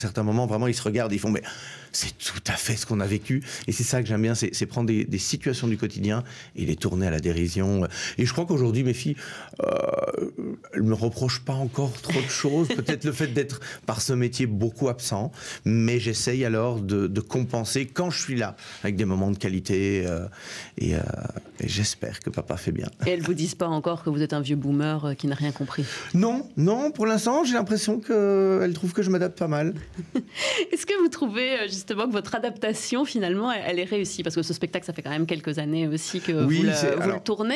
certains moments, vraiment, ils se regardent, ils font, mais c'est tout à fait ce qu'on a vécu. Et c'est ça que j'aime bien, c'est prendre des situations du quotidien et les tourner à la dérision. Et je crois qu'aujourd'hui, mes filles, elles me reprochent pas encore trop de choses. Peut-être le fait d'être, par ce métier, beaucoup absent. Mais j'essaye alors de compenser quand je suis là, avec des moments de qualité. Et j'espère que papa fait bien. Et elles vous disent pas encore que vous êtes un vieux boomer qui n'a rien compris? Non, pour l'instant, j'ai l'impression qu'elles trouvent que je m'adapte pas mal. Est-ce que vous trouvez justement que votre adaptation, finalement, elle est réussie? Parce que ce spectacle, ça fait quand même quelques années aussi que vous le tournez.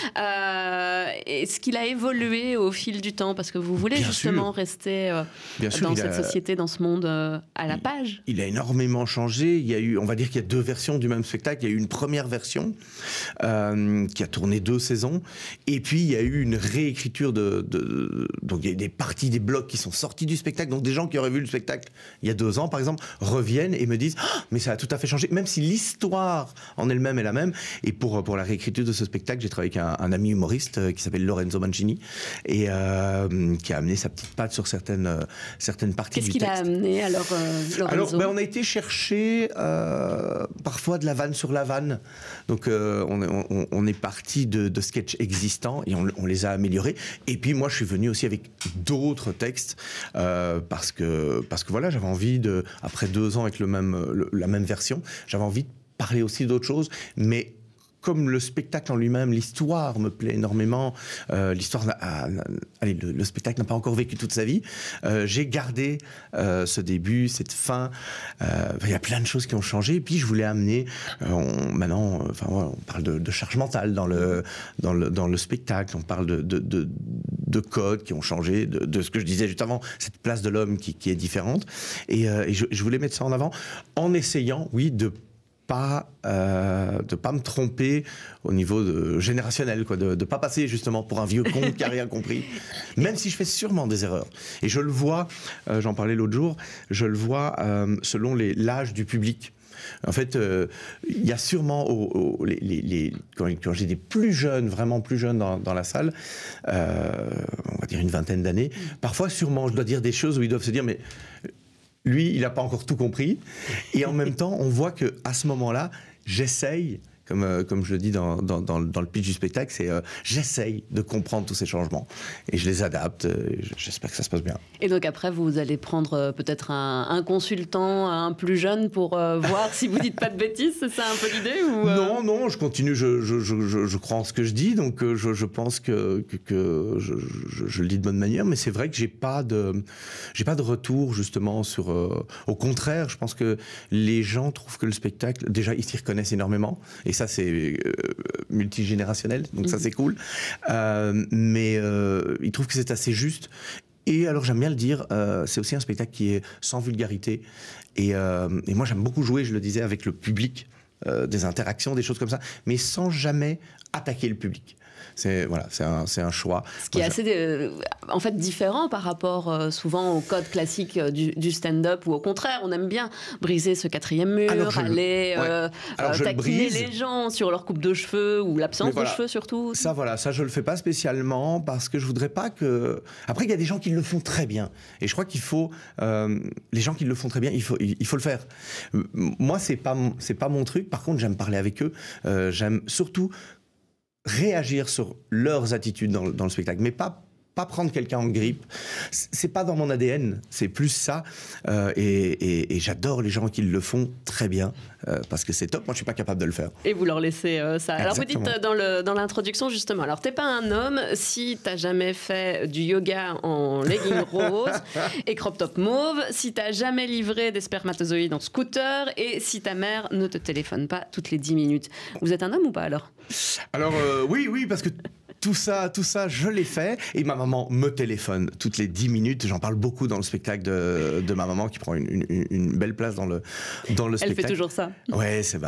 Est-ce qu'il a évolué au fil du temps? Parce que vous voulez justement rester dans cette société, dans ce monde à la page. Il a énormément changé. Il y a eu, on va dire qu'il y a deux versions du même spectacle. Il y a eu une première version qui a tourné 2 saisons. Et puis, il y a eu une réécriture donc, il y a des parties, des blocs qui sont sortis du spectacle. Donc, des gens qui auraient vu le spectacle il y a 2 ans, par exemple, reviennent et me disent mais ça a tout à fait changé, même si l'histoire en elle-même est la même. Et pour la réécriture de ce spectacle, j'ai travaillé avec un ami humoriste qui s'appelle Lorenzo Mancini et qui a amené sa petite patte sur certaines parties du texte. Qu'est-ce qu'il a amené alors, Lorenzo? On a été chercher parfois de la vanne sur la vanne. Donc on est parti de sketchs existants et on les a améliorés. Et puis moi je suis venu aussi avec d'autres textes parce que voilà, j'avais envie après 2 ans avec la même version, j'avais envie de parler aussi d'autres choses, mais comme le spectacle en lui-même, l'histoire me plaît énormément, le spectacle n'a pas encore vécu toute sa vie, j'ai gardé ce début, cette fin, il y a plein de choses qui ont changé, et puis je voulais amener, maintenant, on parle de charge mentale dans le spectacle, on parle de codes qui ont changé, de ce que je disais juste avant, cette place de l'homme qui est différente, et je voulais mettre ça en avant, en essayant, oui, de pas me tromper au niveau générationnel, quoi, de pas passer justement pour un vieux con qui a rien compris, même si je fais sûrement des erreurs. Et je le vois, j'en parlais l'autre jour, je le vois selon l'âge du public. En fait, il y a sûrement quand j'ai des plus jeunes, vraiment plus jeunes dans la salle, on va dire une vingtaine d'années, parfois sûrement je dois dire des choses où ils doivent se dire mais lui, il n'a pas encore tout compris. Et en même temps, on voit qu'à ce moment-là, j'essaye, comme je le dis dans le pitch du spectacle, c'est j'essaye de comprendre tous ces changements. Et je les adapte. J'espère que ça se passe bien. Et donc après, vous allez prendre peut-être un consultant, un plus jeune, pour voir si vous dites pas de bêtises. C'est ça un peu l'idée ou Non, je continue. Je crois en ce que je dis. Donc je pense que je le dis de bonne manière. Mais c'est vrai que j'ai pas de retour justement sur. Au contraire, je pense que les gens trouvent que le spectacle, déjà, ils s'y reconnaissent énormément. Et ça, c'est multigénérationnel, donc ça, c'est cool. Mais ils trouvent que c'est assez juste. Et alors, j'aime bien le dire, c'est aussi un spectacle qui est sans vulgarité. Et moi, j'aime beaucoup jouer, je le disais, avec le public, des interactions, des choses comme ça, mais sans jamais attaquer le public. C'est un choix. Ce qui est assez en fait différent par rapport souvent au code classique du stand-up, où au contraire on aime bien briser ce 4e mur, aller taquiner les gens sur leur coupe de cheveux ou l'absence de cheveux surtout. Ça je le fais pas spécialement parce que je voudrais pas que. Après il y a des gens qui le font très bien et je crois qu'il faut les gens qui le font très bien, il faut le faire. Moi c'est pas mon truc. Par contre j'aime parler avec eux. J'aime surtout réagir sur leurs attitudes dans le spectacle, mais pas prendre quelqu'un en grippe. C'est pas dans mon ADN, c'est plus ça. Et j'adore les gens qui le font très bien, parce que c'est top. Moi, je suis pas capable de le faire. Et vous leur laissez ça. Alors, vous dites dans l'introduction, justement, alors t'es pas un homme si t'as jamais fait du yoga en legging rose et crop top mauve, si t'as jamais livré des spermatozoïdes en scooter et si ta mère ne te téléphone pas toutes les 10 minutes. Vous êtes un homme ou pas alors? Alors, oui, parce que tout ça, je l'ai fait. Et ma maman me téléphone toutes les 10 minutes. J'en parle beaucoup dans le spectacle de ma maman qui prend une belle place dans le spectacle. Elle fait toujours ça. Ouais, c'est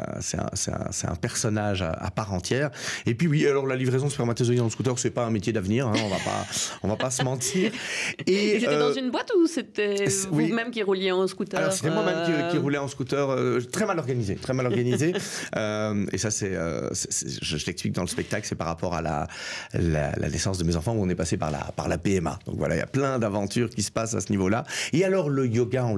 un personnage à part entière. Et puis oui, alors la livraison de spermatozoïdes en scooter, c'est pas un métier d'avenir. Hein, on va pas se mentir. Et c'était dans une boîte ou c'était vous-même qui rouliez en scooter? Alors c'était moi-même qui roulais en scooter, très mal organisé. Et ça, je t'explique dans le spectacle, c'est par rapport à la naissance de mes enfants où on est passé par la PMA. Donc voilà, il y a plein d'aventures qui se passent à ce niveau-là. Et alors le yoga en